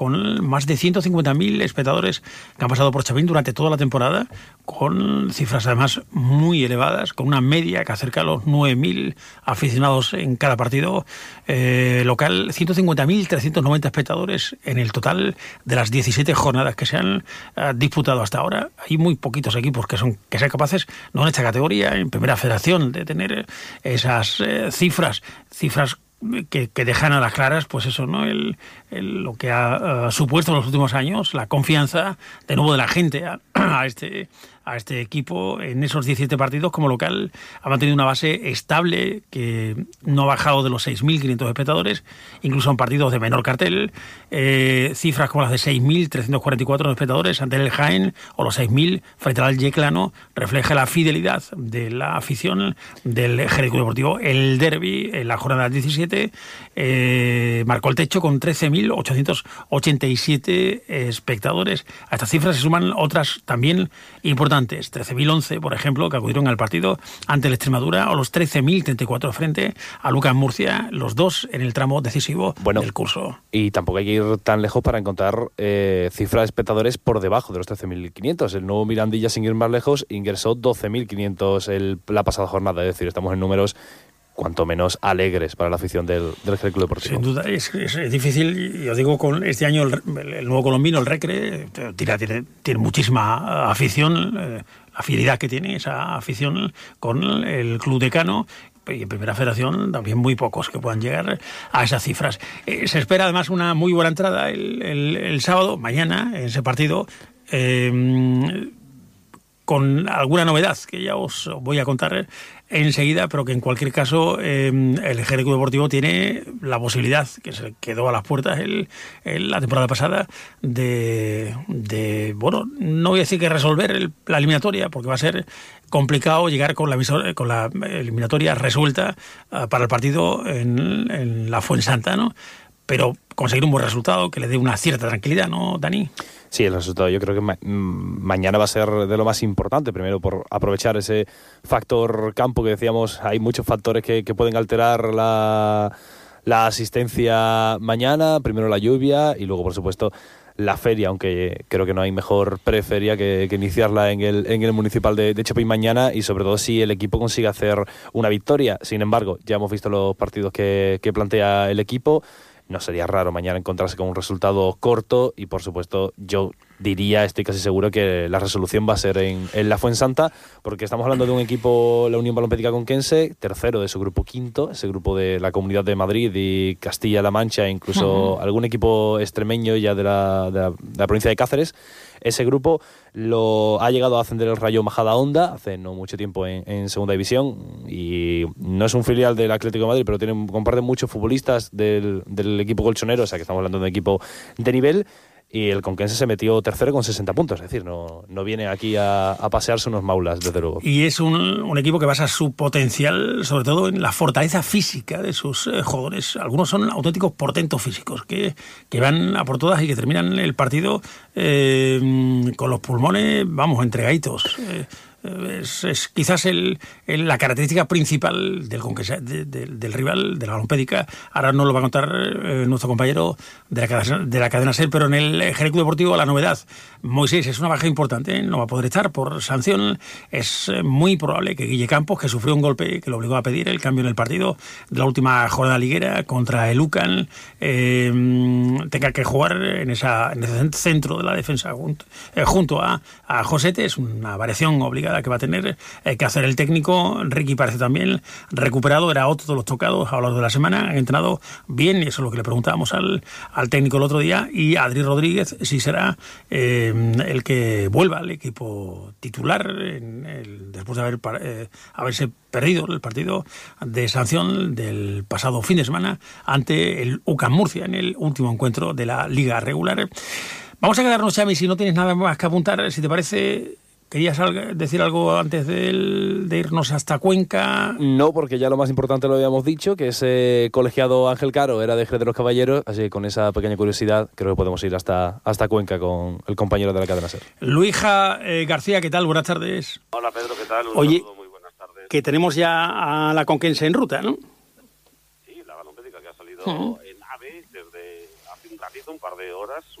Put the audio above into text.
con más de 150.000 espectadores que han pasado por Chavín durante toda la temporada, con cifras además muy elevadas, con una media que acerca a los 9.000 aficionados en cada partido local, 150.390 espectadores en el total de las 17 jornadas que se han disputado hasta ahora. Hay muy poquitos equipos que sean capaces, no en esta categoría, en Primera Federación, de tener esas cifras que dejan a las claras, pues eso, ¿no? Lo que ha supuesto en los últimos años la confianza de nuevo de la gente a este equipo en esos 17 partidos como local. Ha mantenido una base estable que no ha bajado de los 6.500 espectadores, incluso en partidos de menor cartel, cifras como las de 6.344 espectadores ante el Jaén o los 6.000 frente al Yeclano, refleja la fidelidad de la afición del Jerez Club Deportivo. El derbi en la jornada 17 marcó el techo con 13.887 espectadores. A estas cifras se suman otras también importantes, 13.011, por ejemplo, que acudieron al partido ante el Extremadura, o los 13.034 frente a Lucas Murcia, los dos en el tramo decisivo del curso. Y tampoco hay que ir tan lejos para encontrar cifras de espectadores por debajo de los 13.500. El nuevo Mirandilla, sin ir más lejos, ingresó 12.500 la pasada jornada, es decir, estamos en números cuanto menos alegres para la afición del Jerez Club Deportivo. Sin duda, es difícil. Yo digo, con este año el nuevo colombino, el Recre, tiene muchísima afición, la fidelidad que tiene esa afición con el Club Decano, y en Primera Federación también muy pocos que puedan llegar a esas cifras. Se espera además una muy buena entrada el sábado, mañana, en ese partido, con alguna novedad que ya os voy a contar enseguida, pero que en cualquier caso el Jerez Club Deportivo tiene la posibilidad, que se quedó a las puertas la temporada pasada, de bueno, no voy a decir que resolver la eliminatoria, porque va a ser complicado llegar con la eliminatoria resuelta para el partido en la Fuensanta, ¿no? Pero conseguir un buen resultado que le dé una cierta tranquilidad, ¿no, Dani? Sí, el resultado yo creo que mañana va a ser de lo más importante. Primero, por aprovechar ese factor campo que decíamos, hay muchos factores que pueden alterar la asistencia mañana. Primero la lluvia y luego, por supuesto, la feria, aunque creo que no hay mejor preferia que iniciarla en el municipal de Chapín mañana, y sobre todo si el equipo consigue hacer una victoria. Sin embargo, ya hemos visto los partidos que plantea el equipo. No sería raro mañana encontrarse con un resultado corto y, por supuesto, yo diría, estoy casi seguro que la resolución va a ser en la Fuensanta, porque estamos hablando de un equipo, la Unión Balompédica Conquense, tercero de su grupo quinto, ese grupo de la Comunidad de Madrid y Castilla-La Mancha, incluso algún equipo extremeño ya de la provincia de Cáceres. Ese grupo lo ha llegado a ascender el Rayo Majadahonda hace no mucho tiempo en segunda división, y no es un filial del Atlético de Madrid, pero comparten muchos futbolistas del equipo colchonero, o sea que estamos hablando de un equipo de nivel. Y el Conquense se metió tercero con 60 puntos, es decir, no viene aquí a pasearse unos maulas, desde luego. Y es un equipo que basa su potencial sobre todo en la fortaleza física de sus jugadores. Algunos son auténticos portentos físicos que van a por todas y que terminan el partido con los pulmones, entregaditos. Es quizás la característica principal del rival, de la Balompédica. Ahora nos lo va a contar nuestro compañero de la cadena SER, pero en el Jerez Club Deportivo la novedad. Moisés es una baja importante, no va a poder estar por sanción. Es muy probable que Guille Campos, que sufrió un golpe que lo obligó a pedir el cambio en el partido de la última jornada liguera contra el UCAN, tenga que jugar en ese centro de la defensa junto a Josete. Es una variación obligada que va a tener que hacer el técnico. Ricky parece también recuperado, era otro de los tocados a lo largo de la semana, han entrenado bien, y eso es lo que le preguntábamos al técnico el otro día. Y Adri Rodríguez sí será el que vuelva al equipo titular después de haberse perdido el partido de sanción del pasado fin de semana ante el UCAM Murcia en el último encuentro de la Liga Regular. Vamos a quedarnos, Xavi, si no tienes nada más que apuntar, si te parece. ¿Querías decir algo antes de irnos hasta Cuenca? No, porque ya lo más importante lo habíamos dicho, que ese colegiado Ángel Caro era de Jerez de los Caballeros, así que con esa pequeña curiosidad creo que podemos ir hasta Cuenca con el compañero de la cadena SER. Luija García, ¿qué tal? Buenas tardes. Hola Pedro, ¿qué tal? Saludo, muy buenas tardes. Que tenemos ya a la Conquense en ruta, ¿no? Sí, la Balompédica que ha salido en AVE desde hace un ratito, un par de horas